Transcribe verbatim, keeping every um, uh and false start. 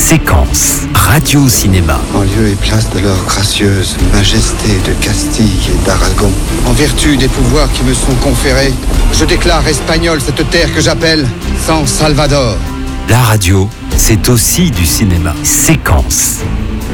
Séquence, radio-cinéma. En lieu et place de leur gracieuse majesté de Castille et d'Aragon, en vertu des pouvoirs qui me sont conférés, je déclare espagnole cette terre que j'appelle San Salvador. La radio, c'est aussi du cinéma. Séquence.